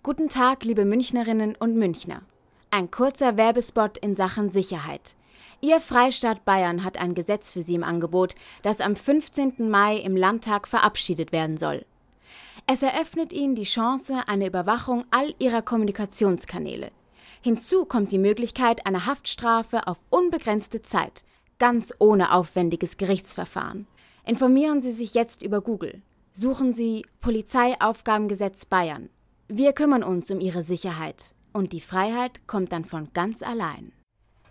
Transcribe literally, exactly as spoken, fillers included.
Guten Tag, liebe Münchnerinnen und Münchner. Ein kurzer Werbespot in Sachen Sicherheit. Ihr Freistaat Bayern hat ein Gesetz für Sie im Angebot, das am fünfzehnten Mai im Landtag verabschiedet werden soll. Es eröffnet Ihnen die Chance einer Überwachung all Ihrer Kommunikationskanäle. Hinzu kommt die Möglichkeit einer Haftstrafe auf unbegrenzte Zeit, ganz ohne aufwendiges Gerichtsverfahren. Informieren Sie sich jetzt über Google. Suchen Sie Polizeiaufgabengesetz Bayern. Wir kümmern uns um Ihre Sicherheit und die Freiheit kommt dann von ganz allein.